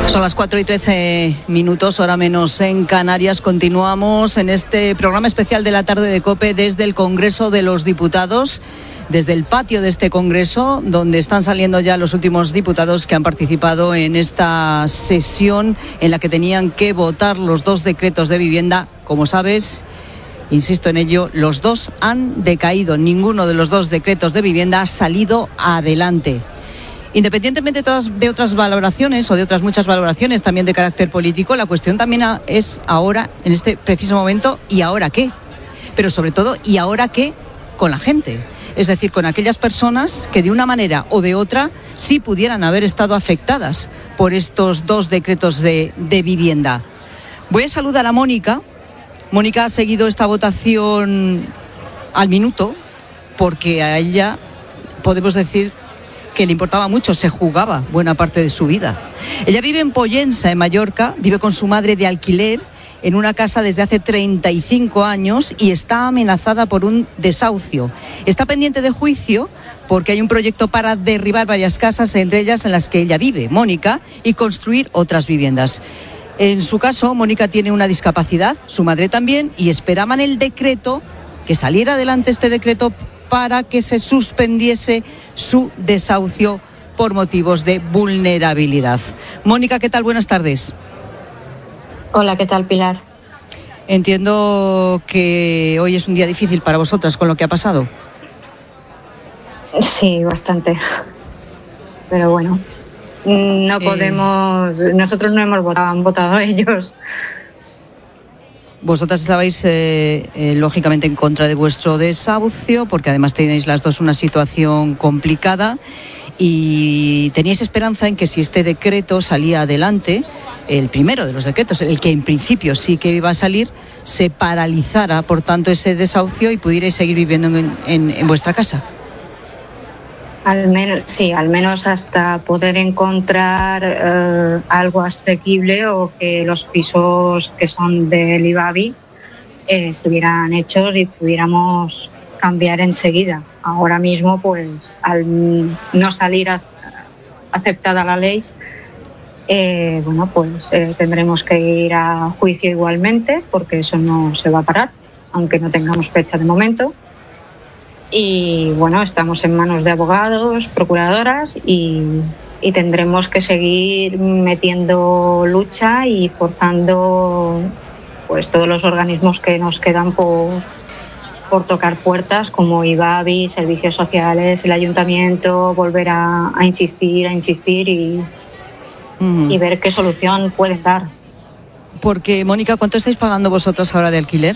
Son las 4:13, hora menos en Canarias. Continuamos en este programa especial de la tarde de COPE desde el Congreso de los Diputados, desde el patio de este Congreso, donde están saliendo ya los últimos diputados que han participado en esta sesión en la que tenían que votar los dos decretos de vivienda. Como sabes, insisto en ello, los dos han decaído. Ninguno de los dos decretos de vivienda ha salido adelante. Independientemente de otras valoraciones o de otras muchas valoraciones también de carácter político, la cuestión también es ahora, en este preciso momento, ¿y ahora qué? Pero sobre todo, ¿y ahora qué con la gente? Es decir, con aquellas personas que de una manera o de otra sí pudieran haber estado afectadas por estos dos decretos de vivienda. Voy a saludar a Mónica. Mónica ha seguido esta votación al minuto porque a ella podemos decir que le importaba mucho, se jugaba buena parte de su vida. Ella vive en Pollensa, en Mallorca, vive con su madre de alquiler en una casa desde hace 35 años y está amenazada por un desahucio. Está pendiente de juicio porque hay un proyecto para derribar varias casas, entre ellas en las que ella vive, Mónica, y construir otras viviendas. En su caso, Mónica tiene una discapacidad, su madre también, y esperaban el decreto, que saliera adelante este decreto para que se suspendiese su desahucio por motivos de vulnerabilidad. Mónica, ¿qué tal? Buenas tardes. Hola, ¿qué tal, Pilar? Entiendo que hoy es un día difícil para vosotras con lo que ha pasado. Sí, bastante. Pero bueno, no podemos... Nosotros no hemos votado, han votado ellos. Vosotras estabais lógicamente en contra de vuestro desahucio porque además tenéis las dos una situación complicada y teníais esperanza en que si este decreto salía adelante, el primero de los decretos, el que en principio sí que iba a salir, se paralizara por tanto ese desahucio y pudierais seguir viviendo en vuestra casa. Al menos hasta poder encontrar algo asequible o que los pisos que son del IBABI estuvieran hechos y pudiéramos cambiar enseguida. Ahora mismo, pues, al no salir aceptada la ley, tendremos que ir a juicio igualmente porque eso no se va a parar, aunque no tengamos fecha de momento. Y bueno, estamos en manos de abogados, procuradoras y tendremos que seguir metiendo lucha y forzando pues todos los organismos que nos quedan por tocar puertas, como IBABI, servicios sociales, el ayuntamiento, volver a insistir y ver qué solución pueden dar. Porque, Mónica, ¿cuánto estáis pagando vosotros ahora de alquiler?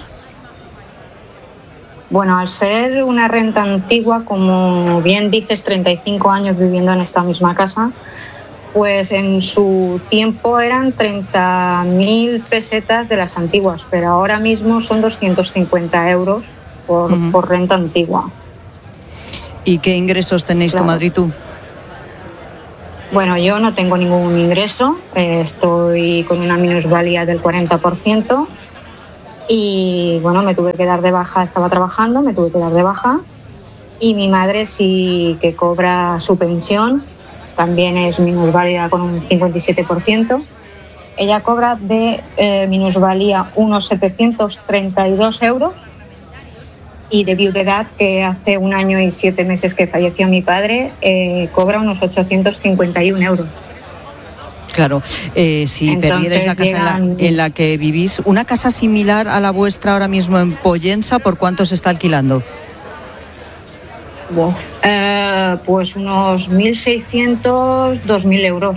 Bueno, al ser una renta antigua, como bien dices, 35 años viviendo en esta misma casa, pues en su tiempo eran 30.000 pesetas de las antiguas, pero ahora mismo son 250 euros por renta antigua. ¿Y qué ingresos tenéis tu madre y tú? Bueno, yo no tengo ningún ingreso, estoy con una minusvalía del 40%. Y bueno, me tuve que dar de baja, estaba trabajando, me tuve que dar de baja y mi madre sí que cobra su pensión, también es minusválida con un 57%. Ella cobra de minusvalía unos 732 euros y de viudedad, que hace 1 año y 7 meses que falleció mi padre, cobra unos 851 euros. Claro, si perdierais la casa en la que vivís, una casa similar a la vuestra ahora mismo en Pollensa, ¿por cuánto se está alquilando? Pues unos 1.600, 2.000 euros.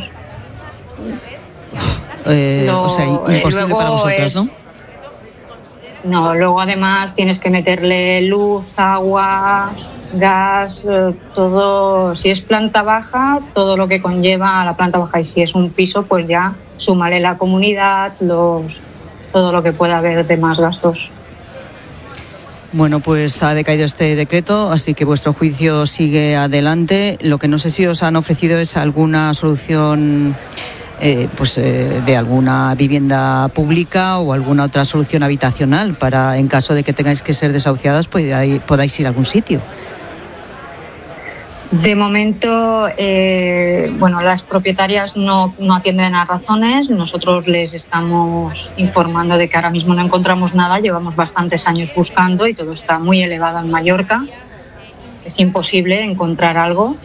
O sea, imposible para vosotras, ¿no? No, luego además tienes que meterle luz, agua, gas, todo. Si es planta baja, todo lo que conlleva a la planta baja, y si es un piso, pues ya súmale la comunidad, todo lo que pueda haber de más gastos. Bueno, pues ha decaído este decreto, así que vuestro juicio sigue adelante. Lo que no sé si os han ofrecido es alguna solución de alguna vivienda pública o alguna otra solución habitacional para, en caso de que tengáis que ser desahuciadas, podáis ir a algún sitio. De momento, las propietarias no atienden a razones. Nosotros les estamos informando de que ahora mismo no encontramos nada. Llevamos bastantes años buscando y todo está muy elevado en Mallorca. Es imposible encontrar algo.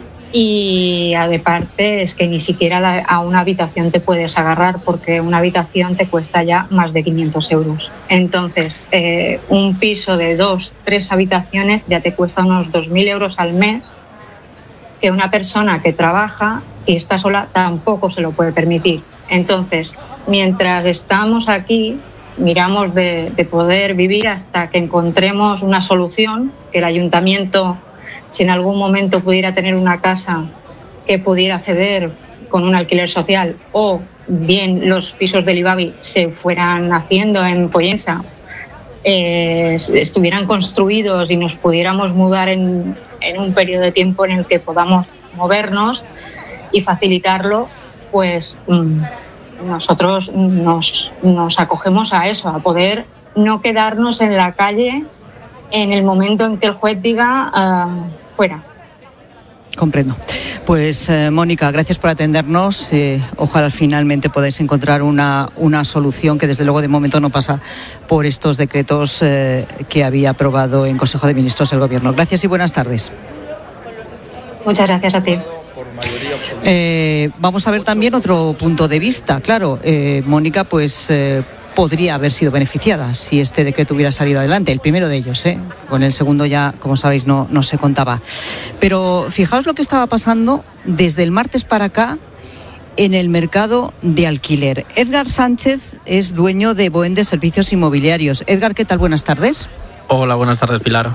Y aparte es que ni siquiera a una habitación te puedes agarrar, porque una habitación te cuesta ya más de 500 euros. Entonces, un piso de 2-3 habitaciones ya te cuesta unos 2.000 euros al mes, que una persona que trabaja, si está sola, tampoco se lo puede permitir. Entonces, mientras estamos aquí, miramos de poder vivir hasta que encontremos una solución, que el ayuntamiento, si en algún momento pudiera tener una casa que pudiera ceder con un alquiler social, o bien los pisos del IBABI se fueran haciendo en Pollensa, estuvieran construidos y nos pudiéramos mudar en un periodo de tiempo en el que podamos movernos y facilitarlo, pues nosotros nos acogemos a eso, a poder no quedarnos en la calle en el momento en que el juez diga fuera. Comprendo. Pues Mónica, gracias por atendernos. Ojalá finalmente podáis encontrar una solución que desde luego de momento no pasa por estos decretos que había aprobado en Consejo de Ministros el Gobierno. Gracias y buenas tardes. Muchas gracias a ti. Vamos a ver también otro punto de vista. Claro, Mónica, pues podría haber sido beneficiada si este decreto hubiera salido adelante, el primero de ellos, con el segundo ya, como sabéis, no se contaba. Pero fijaos lo que estaba pasando desde el martes para acá en el mercado de alquiler. Edgar Sánchez es dueño de Boende Servicios Inmobiliarios. Edgar, ¿qué tal? Buenas tardes. Hola, buenas tardes, Pilar.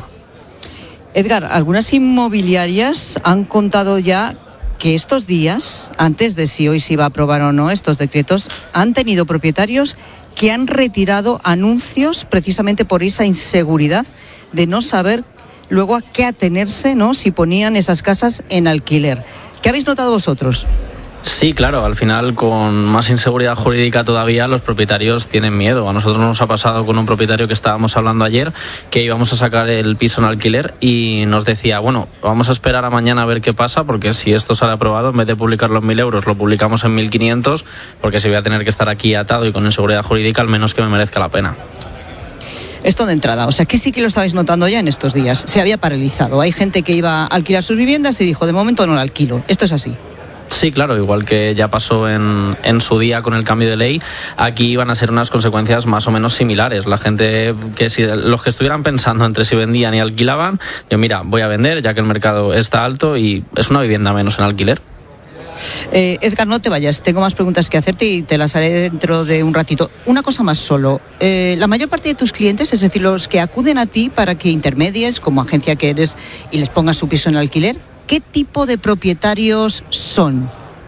Edgar, algunas inmobiliarias han contado ya que estos días, antes de si hoy se iba a aprobar o no estos decretos, han tenido propietarios que han retirado anuncios precisamente por esa inseguridad de no saber luego a qué atenerse, ¿no?, si ponían esas casas en alquiler. ¿Qué habéis notado vosotros? Sí, claro, al final con más inseguridad jurídica todavía los propietarios tienen miedo. A nosotros nos ha pasado con un propietario que estábamos hablando ayer, que íbamos a sacar el piso en alquiler y nos decía, bueno, vamos a esperar a mañana a ver qué pasa, porque si esto sale aprobado, en vez de publicarlo en 1.000 euros, lo publicamos en 1.500, porque si voy a tener que estar aquí atado y con inseguridad jurídica, al menos que me merezca la pena. Esto de entrada, o sea, que sí que lo estabais notando ya en estos días. Se había paralizado. Hay gente que iba a alquilar sus viviendas y dijo, de momento no la alquilo. ¿Esto es así? Sí, claro, igual que ya pasó en su día con el cambio de ley, aquí iban a ser unas consecuencias más o menos similares. La gente, los que estuvieran pensando entre si vendían y alquilaban, yo mira, voy a vender ya que el mercado está alto y es una vivienda menos en alquiler. Edgar, no te vayas, tengo más preguntas que hacerte y te las haré dentro de un ratito. Una cosa más solo, la mayor parte de tus clientes, es decir, los que acuden a ti para que intermedies, como agencia que eres, y les pongas su piso en alquiler, ¿qué tipo de propietarios son?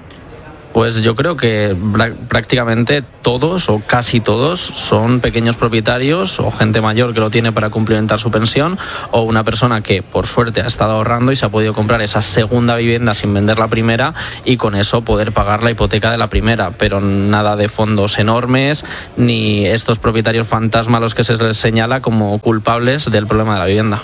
Pues yo creo que prácticamente todos o casi todos son pequeños propietarios o gente mayor que lo tiene para complementar su pensión, o una persona que por suerte ha estado ahorrando y se ha podido comprar esa segunda vivienda sin vender la primera y con eso poder pagar la hipoteca de la primera, pero nada de fondos enormes ni estos propietarios fantasma a los que se les señala como culpables del problema de la vivienda.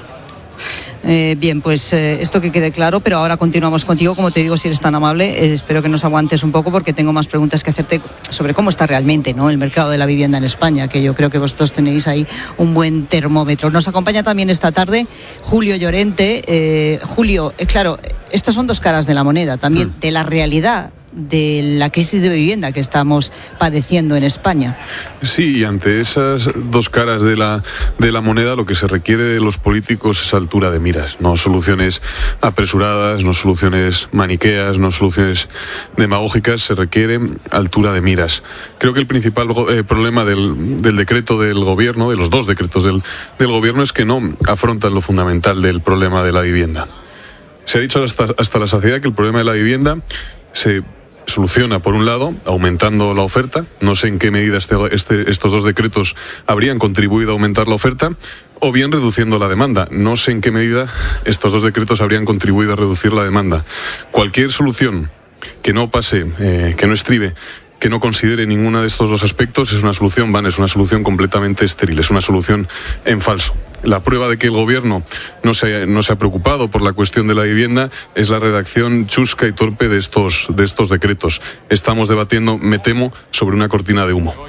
Bien, pues esto que quede claro, pero ahora continuamos contigo, como te digo, si eres tan amable, espero que nos aguantes un poco porque tengo más preguntas que hacerte sobre cómo está realmente, ¿no?, el mercado de la vivienda en España, que yo creo que vosotros tenéis ahí un buen termómetro. Nos acompaña también esta tarde Julio Llorente. Julio, claro, estas son dos caras de la moneda, también de la realidad de la crisis de vivienda que estamos padeciendo en España. Sí, y ante esas dos caras de la moneda, lo que se requiere de los políticos es altura de miras, no soluciones apresuradas, no soluciones maniqueas, no soluciones demagógicas, se requiere altura de miras. Creo que el principal problema del decreto del gobierno, de los dos decretos del gobierno, es que no afrontan lo fundamental del problema de la vivienda. Se ha dicho hasta la saciedad que el problema de la vivienda se soluciona, por un lado, aumentando la oferta. No sé en qué medida estos dos decretos habrían contribuido a aumentar la oferta, o bien reduciendo la demanda. No sé en qué medida estos dos decretos habrían contribuido a reducir la demanda. Cualquier solución que no pase, que no estribe, que no considere ninguno de estos dos aspectos es una solución vana, es una solución completamente estéril, es una solución en falso. La prueba de que el gobierno no se ha preocupado por la cuestión de la vivienda es la redacción chusca y torpe de estos decretos. Estamos debatiendo, me temo, sobre una cortina de humo.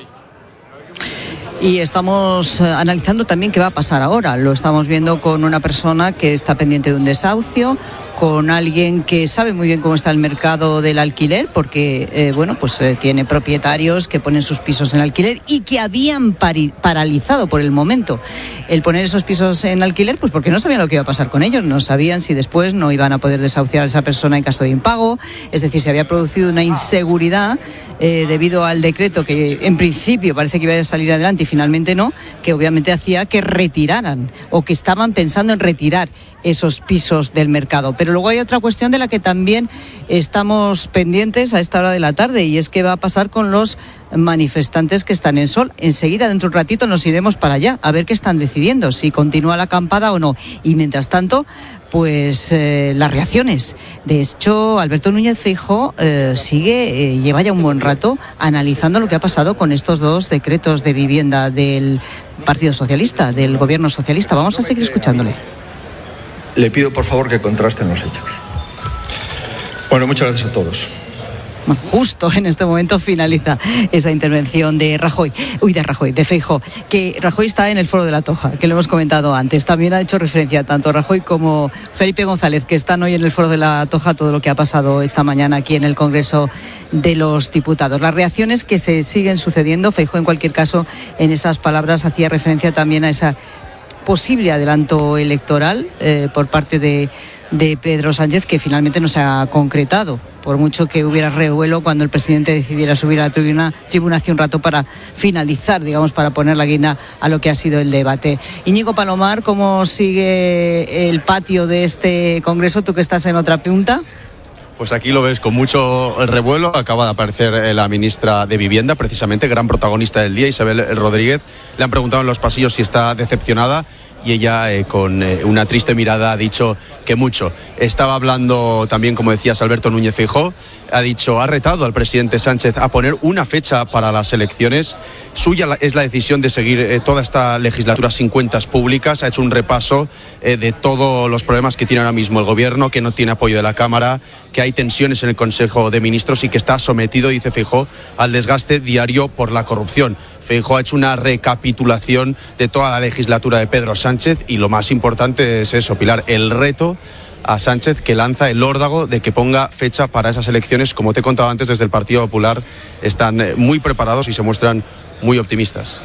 Y estamos analizando también qué va a pasar ahora. Lo estamos viendo con una persona que está pendiente de un desahucio, con alguien que sabe muy bien cómo está el mercado del alquiler, porque tiene propietarios que ponen sus pisos en alquiler y que habían paralizado por el momento el poner esos pisos en alquiler, pues porque no sabían lo que iba a pasar con ellos, no sabían si después no iban a poder desahuciar a esa persona en caso de impago, es decir, se había producido una inseguridad debido al decreto que en principio parece que iba a salir adelante y finalmente no, que obviamente hacía que retiraran o que estaban pensando en retirar esos pisos del mercado. Pero luego hay otra cuestión de la que también estamos pendientes a esta hora de la tarde, y es qué va a pasar con los manifestantes que están en Sol. Enseguida, dentro de un ratito, nos iremos para allá a ver qué están decidiendo, si continúa la acampada o no. Y mientras tanto, pues las reacciones. De hecho, Alberto Núñez Feijóo lleva ya un buen rato analizando lo que ha pasado con estos dos decretos de vivienda del Partido Socialista, del Gobierno Socialista. Vamos a seguir escuchándole. Le pido, por favor, que contrasten los hechos. Bueno, muchas gracias a todos. Justo en este momento finaliza esa intervención de Feijóo, que Rajoy está en el Foro de la Toja, que lo hemos comentado antes. También ha hecho referencia tanto Rajoy como Felipe González, que están hoy en el Foro de la Toja, todo lo que ha pasado esta mañana aquí en el Congreso de los Diputados. Las reacciones que se siguen sucediendo. Feijóo, en cualquier caso, en esas palabras hacía referencia también a esa posible adelanto electoral por parte de Pedro Sánchez, que finalmente no se ha concretado, por mucho que hubiera revuelo cuando el presidente decidiera subir a la tribuna hace un rato para finalizar, para poner la guinda a lo que ha sido el debate. Íñigo Palomar, ¿cómo sigue el patio de este Congreso? Tú que estás en otra punta. Pues aquí lo ves con mucho revuelo. Acaba de aparecer la ministra de Vivienda, precisamente, gran protagonista del día, Isabel Rodríguez. Le han preguntado en los pasillos si está decepcionada y ella, con una triste mirada, ha dicho que mucho. Estaba hablando también, como decías, Alberto Núñez Feijóo. Ha retado al presidente Sánchez a poner una fecha para las elecciones. Suya es la decisión de seguir toda esta legislatura sin cuentas públicas. Ha hecho un repaso de todos los problemas que tiene ahora mismo el gobierno, que no tiene apoyo de la Cámara, que hay tensiones en el Consejo de Ministros y que está sometido, dice Feijóo, al desgaste diario por la corrupción. Feijóo ha hecho una recapitulación de toda la legislatura de Pedro Sánchez y lo más importante es eso, Pilar, el reto a Sánchez que lanza el órdago de que ponga fecha para esas elecciones. Como te he contado antes, desde el Partido Popular están muy preparados y se muestran muy optimistas.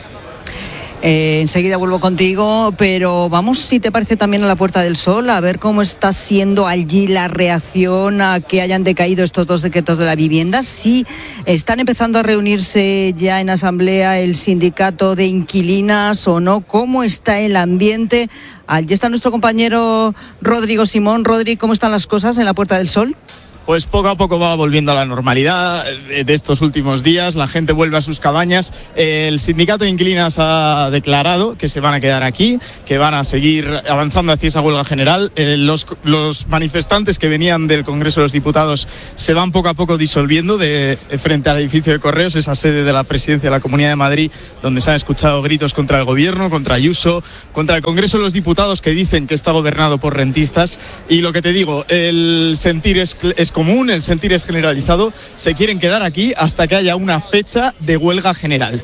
Enseguida vuelvo contigo, pero vamos, si te parece, también a la Puerta del Sol, a ver cómo está siendo allí la reacción a que hayan decaído estos dos decretos de la vivienda. Si están empezando a reunirse ya en asamblea el sindicato de inquilinas o no, cómo está el ambiente. Allí está nuestro compañero Rodrigo Simón. Rodri, ¿cómo están las cosas en la Puerta del Sol? Pues poco a poco va volviendo a la normalidad de estos últimos días, la gente vuelve a sus cabañas. El sindicato de inquilinas ha declarado que se van a quedar aquí, que van a seguir avanzando hacia esa huelga general. Los manifestantes que venían del Congreso de los Diputados se van poco a poco disolviendo frente al edificio de Correos, esa sede de la Presidencia de la Comunidad de Madrid, donde se han escuchado gritos contra el gobierno, contra Ayuso, contra el Congreso de los Diputados, que dicen que está gobernado por rentistas. Y lo que te digo, el sentir es común, el sentir es generalizado. Se quieren quedar aquí hasta que haya una fecha de huelga general.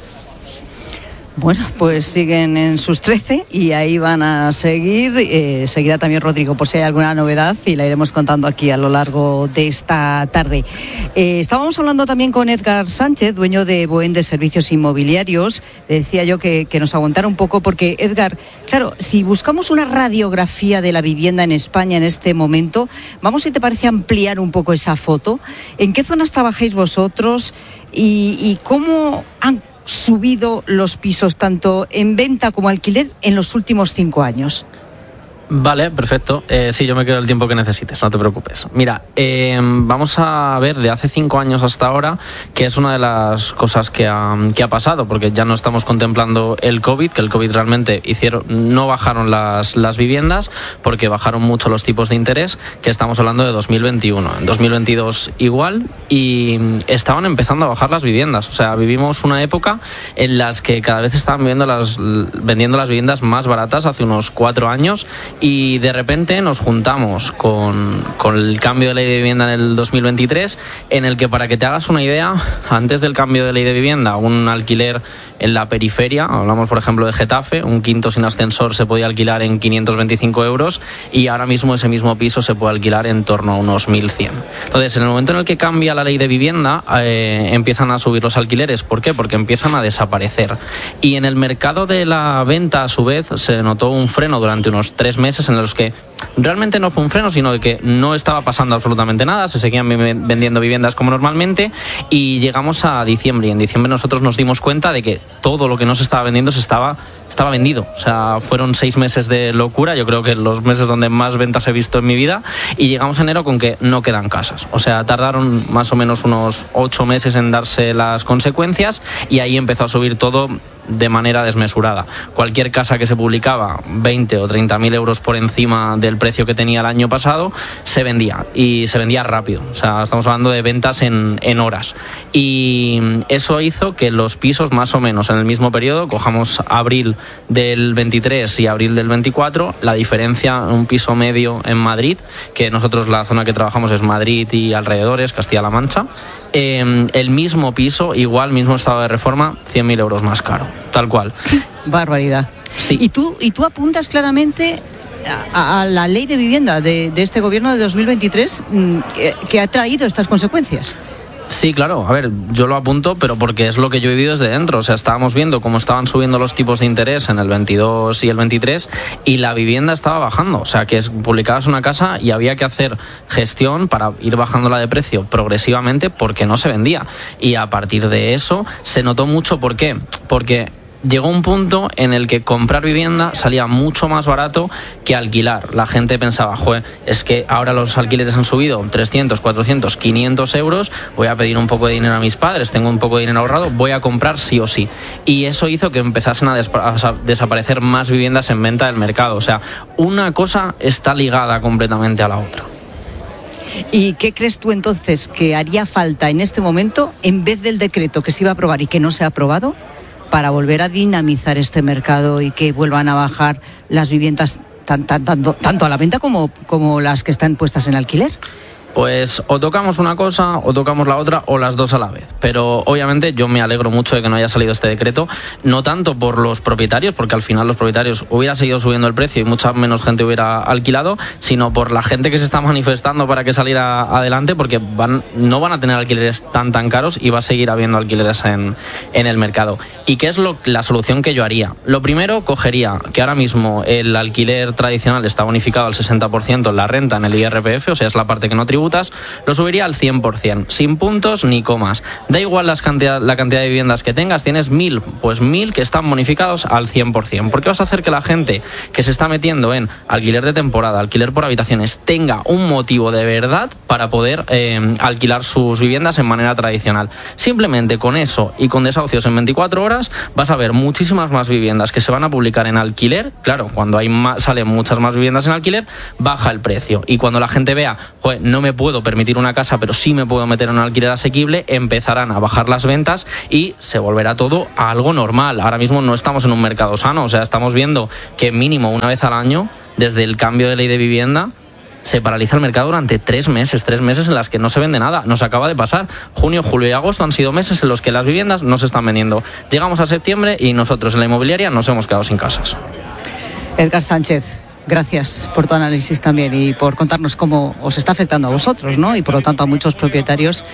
Bueno, pues siguen en sus 13 y ahí van a seguir. Seguirá también Rodrigo por si hay alguna novedad y la iremos contando aquí a lo largo de esta tarde. Estábamos hablando también con Edgar Sánchez, dueño de Boen de Servicios Inmobiliarios. Le decía yo que nos aguantara un poco porque, Edgar, claro, si buscamos una radiografía de la vivienda en España en este momento, vamos, si te parece, ampliar un poco esa foto. ¿En qué zonas trabajáis vosotros y cómo han subido los pisos tanto en venta como alquiler en los últimos 5 años? Vale, perfecto. Sí, yo me quedo el tiempo que necesites, no te preocupes. Mira, vamos a ver de hace 5 años hasta ahora, que es una de las cosas que ha pasado, porque ya no estamos contemplando el COVID, que el COVID realmente no bajaron las viviendas, porque bajaron mucho los tipos de interés, que estamos hablando de 2021. En 2022 igual, y estaban empezando a bajar las viviendas. O sea, vivimos una época en las que cada vez estaban vendiendo las viviendas más baratas hace unos 4 años, y de repente nos juntamos con el cambio de ley de vivienda en el 2023, en el que, para que te hagas una idea, antes del cambio de ley de vivienda, un alquiler en la periferia, hablamos por ejemplo de Getafe, un quinto sin ascensor se podía alquilar en 525 euros, y ahora mismo ese mismo piso se puede alquilar en torno a unos 1.100. Entonces, en el momento en el que cambia la ley de vivienda, empiezan a subir los alquileres. ¿Por qué? Porque empiezan a desaparecer. Y en el mercado de la venta, a su vez, se notó un freno durante unos 3 meses en los que realmente no fue un freno, sino de que no estaba pasando absolutamente nada, se seguían vendiendo viviendas como normalmente, y llegamos a diciembre, y en diciembre nosotros nos dimos cuenta de que todo lo que no se estaba vendiendo estaba vendido. O sea, fueron 6 meses de locura, yo creo que los meses donde más ventas he visto en mi vida, y llegamos a enero con que no quedan casas. O sea, tardaron más o menos unos 8 meses en darse las consecuencias, y ahí empezó a subir todo de manera desmesurada. Cualquier casa que se publicaba 20 o 30.000 euros por encima del precio que tenía el año pasado se vendía, y se vendía rápido. O sea, estamos hablando de ventas en horas, y eso hizo que los pisos, más o menos en el mismo periodo, cojamos abril del 23 y abril del 24, la diferencia, un piso medio en Madrid, que nosotros la zona que trabajamos es Madrid y alrededores, Castilla-La Mancha, el mismo piso, igual, mismo estado de reforma, 100.000 euros más caro, tal cual. Barbaridad. Sí. Y tú apuntas claramente a la ley de vivienda de este gobierno de 2023 que ha traído estas consecuencias. Sí, claro. A ver, yo lo apunto, pero porque es lo que yo he vivido desde dentro. O sea, estábamos viendo cómo estaban subiendo los tipos de interés en el 22 y el 23, y la vivienda estaba bajando. O sea, que publicabas una casa y había que hacer gestión para ir bajándola de precio progresivamente, porque no se vendía. Y a partir de eso se notó mucho. ¿Por qué? Porque llegó un punto en el que comprar vivienda salía mucho más barato que alquilar. La gente pensaba, es que ahora los alquileres han subido 300, 400, 500 euros, voy a pedir un poco de dinero a mis padres, tengo un poco de dinero ahorrado, voy a comprar sí o sí. Y eso hizo que empezasen a desaparecer más viviendas en venta del mercado. O sea, una cosa está ligada completamente a la otra. ¿Y qué crees tú entonces que haría falta en este momento, en vez del decreto que se iba a aprobar y que no se ha aprobado, para volver a dinamizar este mercado y que vuelvan a bajar las viviendas tanto a la venta como las que están puestas en alquiler? Pues o tocamos una cosa o tocamos la otra, o las dos a la vez. Pero obviamente yo me alegro mucho de que no haya salido este decreto, no tanto por los propietarios, porque al final los propietarios hubiera seguido subiendo el precio y mucha menos gente hubiera alquilado, sino por la gente que se está manifestando para que saliera adelante, porque no van a tener alquileres tan caros, y va a seguir habiendo alquileres en el mercado. ¿Y qué es la solución que yo haría? Lo primero, cogería que ahora mismo el alquiler tradicional está bonificado al 60% en la renta, en el IRPF, o sea, es la parte que no tributa, lo subiría al 100%, sin puntos ni comas. Da igual la cantidad de viviendas que tengas, tienes 1.000, pues 1.000 que están bonificados al 100%. Porque vas a hacer que la gente que se está metiendo en alquiler de temporada, alquiler por habitaciones, tenga un motivo de verdad para poder alquilar sus viviendas en manera tradicional. Simplemente con eso y con desahucios en 24 horas vas a ver muchísimas más viviendas que se van a publicar en alquiler. Claro, cuando salen muchas más viviendas en alquiler, baja el precio. Y cuando la gente vea, no me puedo permitir una casa, pero sí me puedo meter en un alquiler asequible, empezarán a bajar las ventas y se volverá todo a algo normal. Ahora mismo no estamos en un mercado sano, o sea, estamos viendo que mínimo una vez al año, desde el cambio de ley de vivienda, se paraliza el mercado durante 3 meses en las que no se vende nada. Nos acaba de pasar. Junio, julio y agosto han sido meses en los que las viviendas no se están vendiendo. Llegamos a septiembre y nosotros en la inmobiliaria nos hemos quedado sin casas. Edgar Sánchez, gracias por tu análisis también y por contarnos cómo os está afectando a vosotros, ¿no? Y por lo tanto a muchos propietarios,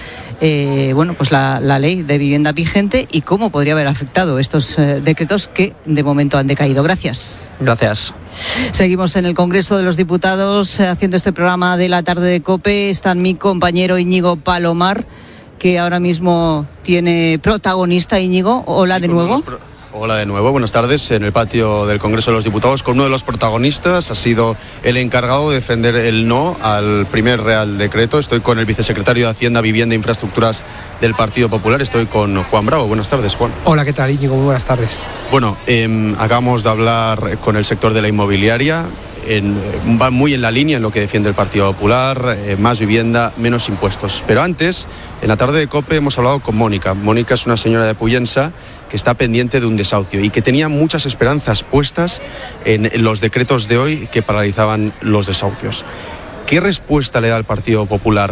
pues la ley de vivienda vigente y cómo podría haber afectado estos decretos que de momento han decaído. Gracias. Gracias. Seguimos en el Congreso de los Diputados haciendo este programa de la tarde de COPE. Está mi compañero Íñigo Palomar, que ahora mismo tiene protagonista. Íñigo, hola de nuevo. Hola de nuevo, buenas tardes. En el patio del Congreso de los Diputados con uno de los protagonistas, ha sido el encargado de defender el no al primer Real Decreto. Estoy con el vicesecretario de Hacienda, Vivienda e Infraestructuras del Partido Popular. Estoy con Juan Bravo. Buenas tardes, Juan. Hola, ¿qué tal, Íñigo? Muy buenas tardes. Bueno, acabamos de hablar con el sector de la inmobiliaria. Va muy en la línea en lo que defiende el Partido Popular, más vivienda, menos impuestos. Pero antes, en la tarde de COPE hemos hablado con Mónica. Mónica es una señora de Pollensa que está pendiente de un desahucio y que tenía muchas esperanzas puestas en los decretos de hoy que paralizaban los desahucios. ¿Qué respuesta le da el Partido Popular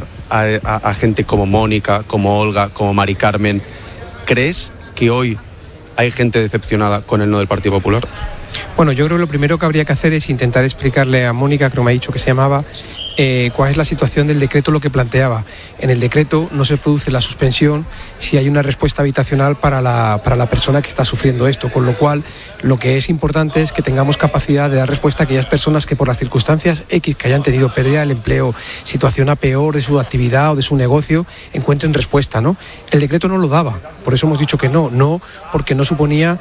a gente como Mónica, como Olga, como Mari Carmen? ¿Crees que hoy hay gente decepcionada con el no del Partido Popular? Bueno, yo creo que lo primero que habría que hacer es intentar explicarle a Mónica, creo que me ha dicho que se llamaba, cuál es la situación del decreto, lo que planteaba. En el decreto no se produce la suspensión si hay una respuesta habitacional para la persona que está sufriendo esto, con lo cual lo que es importante es que tengamos capacidad de dar respuesta a aquellas personas que por las circunstancias X que hayan tenido pérdida del empleo, situación a peor de su actividad o de su negocio, encuentren respuesta, ¿no? El decreto no lo daba, por eso hemos dicho que no porque no suponía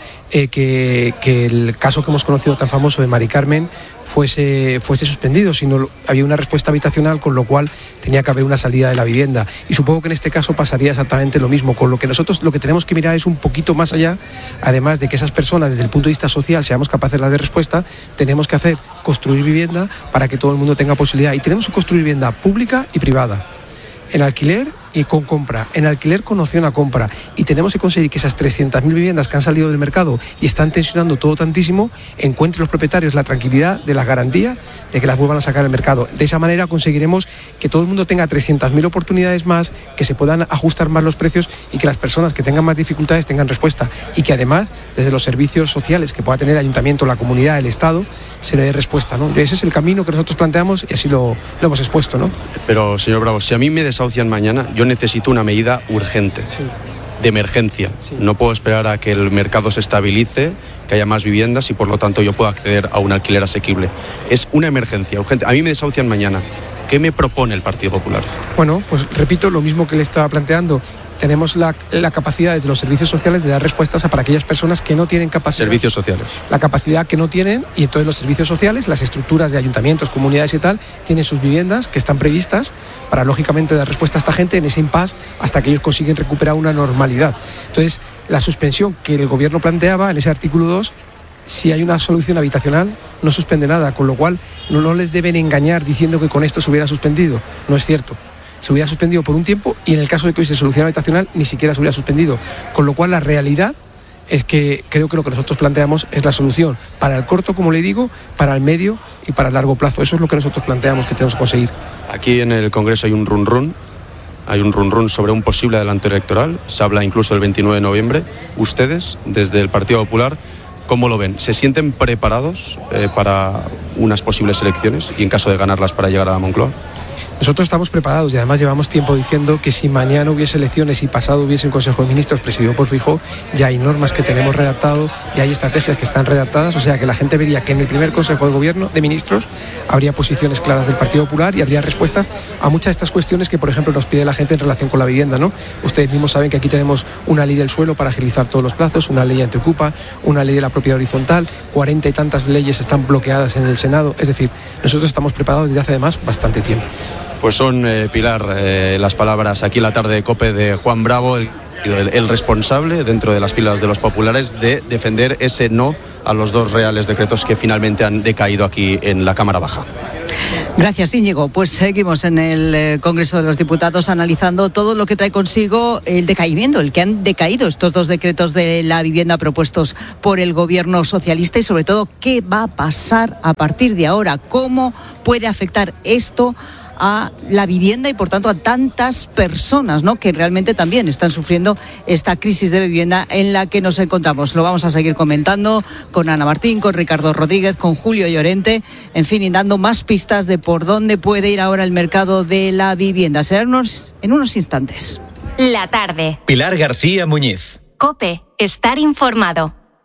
que el caso que hemos conocido tan famoso de Mari Carmen fuese suspendido, sino había una respuesta habitacional, con lo cual tenía que haber una salida de la vivienda. Y supongo que en este caso pasaría exactamente lo mismo, con lo que nosotros lo que tenemos que mirar es un poquito más allá, además de que esas personas desde el punto de vista social seamos capaces de dar respuesta, tenemos que construir vivienda para que todo el mundo tenga posibilidad. Y tenemos que construir vivienda pública y privada, en alquiler y con compra, en alquiler con opción a compra, y tenemos que conseguir que esas 300.000 viviendas que han salido del mercado y están tensionando todo tantísimo, encuentren los propietarios la tranquilidad de las garantías de que las vuelvan a sacar al mercado. De esa manera conseguiremos que todo el mundo tenga 300.000 oportunidades más, que se puedan ajustar más los precios y que las personas que tengan más dificultades tengan respuesta, y que además desde los servicios sociales que pueda tener el ayuntamiento, la comunidad, el Estado, se le dé respuesta, ¿no? Ese es el camino que nosotros planteamos y así lo hemos expuesto, ¿no? Pero, señor Bravo, si a mí me desahucian mañana, yo necesito una medida urgente, sí, de emergencia. Sí. No puedo esperar a que el mercado se estabilice, que haya más viviendas y por lo tanto yo pueda acceder a un alquiler asequible. Es una emergencia urgente. A mí me desahucian mañana. ¿Qué me propone el Partido Popular? Bueno, pues repito lo mismo que le estaba planteando. Tenemos la capacidad de los servicios sociales de dar respuestas para aquellas personas que no tienen capacidad. Servicios sociales. La capacidad que no tienen, y entonces los servicios sociales, las estructuras de ayuntamientos, comunidades y tal, tienen sus viviendas que están previstas para, lógicamente, dar respuesta a esta gente en ese impasse hasta que ellos consiguen recuperar una normalidad. Entonces, la suspensión que el Gobierno planteaba en ese artículo 2, si hay una solución habitacional, no suspende nada, con lo cual no les deben engañar diciendo que con esto se hubiera suspendido. No es cierto. Se hubiera suspendido por un tiempo y en el caso de que hubiese solución habitacional ni siquiera se hubiera suspendido. Con lo cual la realidad es que creo que lo que nosotros planteamos es la solución para el corto, como le digo, para el medio y para el largo plazo. Eso es lo que nosotros planteamos que tenemos que conseguir. Aquí en el Congreso hay un run-run. Hay un run-run sobre un posible adelanto electoral. Se habla incluso del 29 de noviembre. Ustedes, desde el Partido Popular, ¿cómo lo ven? ¿Se sienten preparados para unas posibles elecciones y en caso de ganarlas para llegar a la Moncloa? Nosotros estamos preparados y además llevamos tiempo diciendo que si mañana hubiese elecciones y pasado hubiese un Consejo de Ministros presidido por Feijóo, ya hay normas que tenemos redactado y hay estrategias que están redactadas, o sea que la gente vería que en el primer Consejo de Gobierno de Ministros habría posiciones claras del Partido Popular y habría respuestas a muchas de estas cuestiones que, por ejemplo, nos pide la gente en relación con la vivienda, ¿no? Ustedes mismos saben que aquí tenemos una ley del suelo para agilizar todos los plazos, una ley antiocupa, una ley de la propiedad horizontal, 40 y tantas leyes están bloqueadas en el Senado, es decir, nosotros estamos preparados desde hace además bastante tiempo. Pues son, Pilar, las palabras aquí en la tarde de COPE de Juan Bravo, el responsable dentro de las filas de los populares de defender ese no a los dos reales decretos que finalmente han decaído aquí en la Cámara Baja. Gracias, Íñigo. Pues seguimos en el Congreso de los Diputados analizando todo lo que trae consigo el decaimiento, el que han decaído estos dos decretos de la vivienda propuestos por el Gobierno socialista y sobre todo qué va a pasar a partir de ahora, cómo puede afectar esto a la vivienda y por tanto a tantas personas, ¿no?, que realmente también están sufriendo esta crisis de vivienda en la que nos encontramos. Lo vamos a seguir comentando con Ana Martín, con Ricardo Rodríguez, con Julio Llorente, en fin, y dando más pistas de por dónde puede ir ahora el mercado de la vivienda. Será en unos instantes. La tarde. Pilar García Muñiz. COPE. Estar informado.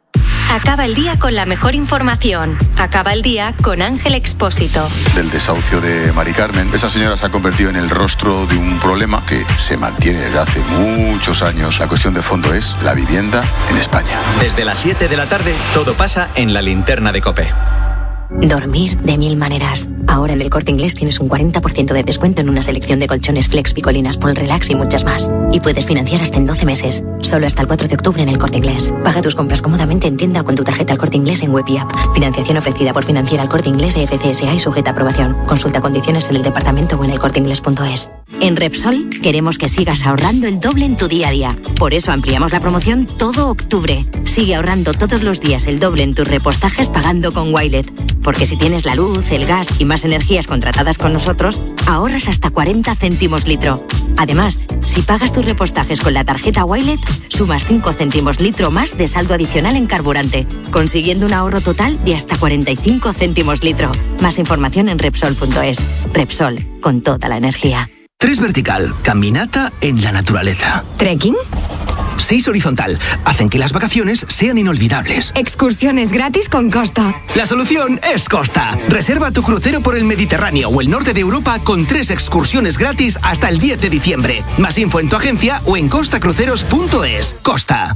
Acaba el día con la mejor información. Acaba el día con Ángel Expósito. Del desahucio de Mari Carmen, esta señora se ha convertido en el rostro de un problema que se mantiene desde hace muchos años. La cuestión de fondo es la vivienda en España. Desde las 7 de la tarde, todo pasa en la linterna de COPE. Dormir de 1000 maneras. Ahora en el Corte Inglés tienes un 40% de descuento en una selección de colchones Flex, Picolinas, Pol Relax y muchas más. Y puedes financiar hasta en 12 meses. Solo hasta el 4 de octubre en el Corte Inglés. Paga tus compras cómodamente en tienda o con tu tarjeta al Corte Inglés en web y app. Financiación ofrecida por Financiera al Corte Inglés de FCSA y sujeta a aprobación. Consulta condiciones en el departamento o en elcorteinglés.es. En Repsol queremos que sigas ahorrando el doble en tu día a día. Por eso ampliamos la promoción todo octubre. Sigue ahorrando todos los días el doble en tus repostajes pagando con Wilet. Porque si tienes la luz, el gas y más energías contratadas con nosotros, ahorras hasta 40 céntimos litro. Además, si pagas tus repostajes con la tarjeta Wilet, sumas 5 céntimos litro más de saldo adicional en carburante, consiguiendo un ahorro total de hasta 45 céntimos litro. Más información en Repsol.es. Repsol, con toda la energía. 3 vertical, caminata en la naturaleza. ¿Trekking? 6 horizontal, hacen que las vacaciones sean inolvidables. Excursiones gratis con Costa. La solución es Costa. Reserva tu crucero por el Mediterráneo o el norte de Europa con 3 excursiones gratis hasta el 10 de diciembre. Más info en tu agencia o en costacruceros.es. Costa.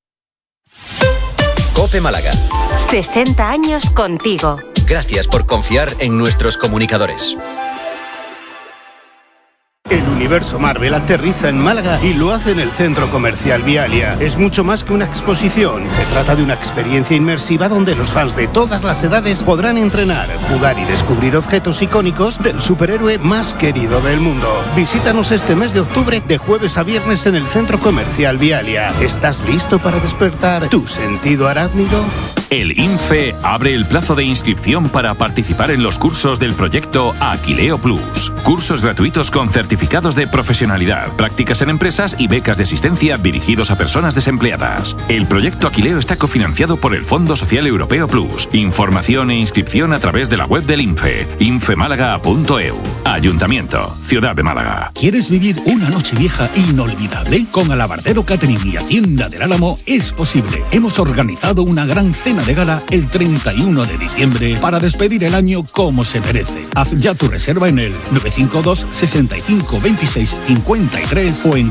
COPE Málaga. 60 años contigo. Gracias por confiar en nuestros comunicadores. El universo Marvel aterriza en Málaga y lo hace en el Centro Comercial Vialia. Es mucho más que una exposición. Se trata de una experiencia inmersiva donde los fans de todas las edades podrán entrenar, jugar y descubrir objetos icónicos del superhéroe más querido del mundo. Visítanos este mes de octubre de jueves a viernes en el Centro Comercial Vialia. ¿Estás listo para despertar tu sentido arácnido? El INFE abre el plazo de inscripción para participar en los cursos del proyecto Aquileo Plus. Cursos gratuitos con certificados de profesionalidad, prácticas en empresas y becas de asistencia dirigidos a personas desempleadas. El proyecto Aquileo está cofinanciado por el Fondo Social Europeo Plus. Información e inscripción a través de la web del INFE, infemálaga.eu. Ayuntamiento, Ciudad de Málaga. ¿Quieres vivir una Nochevieja inolvidable? Con Alabardero Catering y Hacienda del Álamo es posible. Hemos organizado una gran cena de gala el 31 de diciembre para despedir el año como se merece. Haz ya tu reserva en el 952 65 26 53 o en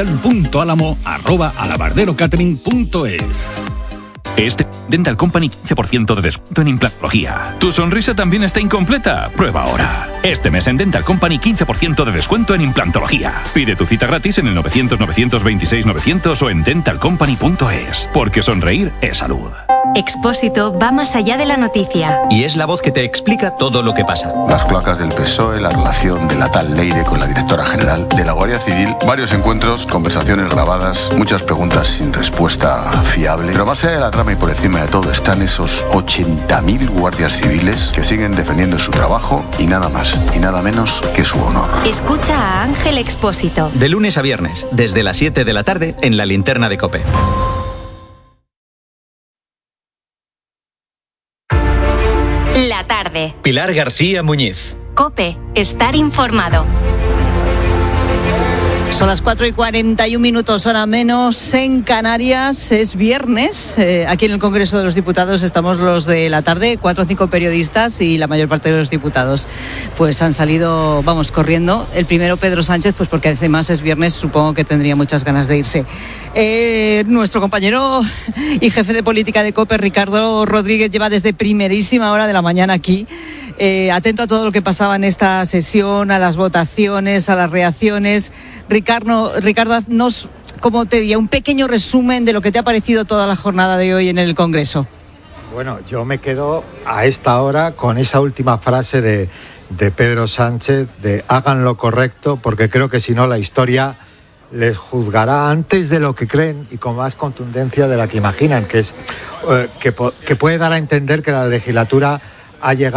comercial.alamo@alabarderocatering.es. Este Dental Company 15% de descuento en implantología. ¿Tu sonrisa también está incompleta? Prueba ahora. Este mes en Dental Company 15% de descuento en implantología. Pide tu cita gratis en el 900 926 900 o en dentalcompany.es. Porque sonreír es salud. Expósito va más allá de la noticia. Y es la voz que te explica todo lo que pasa. Las cloacas del PSOE, la relación de la tal Leire con la directora general de la Guardia Civil, varios encuentros, conversaciones grabadas, muchas preguntas sin respuesta fiable. Pero más allá de la trama y por encima de todo están esos 80.000 guardias civiles que siguen defendiendo su trabajo y nada más y nada menos que su honor. Escucha a Ángel Expósito. De lunes a viernes, desde las 7 de la tarde en la linterna de COPE. La tarde. Pilar García Muñiz. COPE. Estar informado. Son las 4:41, hora menos en Canarias. Es viernes. Aquí en el Congreso de los Diputados estamos los de la tarde, 4 o 5 periodistas y la mayor parte de los diputados pues han salido, vamos, corriendo. El primero, Pedro Sánchez, pues porque además es viernes, supongo que tendría muchas ganas de irse. Nuestro compañero y jefe de política de COPE, Ricardo Rodríguez, lleva desde primerísima hora de la mañana aquí, atento a todo lo que pasaba en esta sesión, a las votaciones, a las reacciones. Ricardo, haznos, como te diría, un pequeño resumen de lo que te ha parecido toda la jornada de hoy en el Congreso. Bueno, yo me quedo a esta hora con esa última frase de Pedro Sánchez, de hagan lo correcto, porque creo que si no la historia les juzgará antes de lo que creen y con más contundencia de la que imaginan, que es que puede dar a entender que la legislatura ha llegado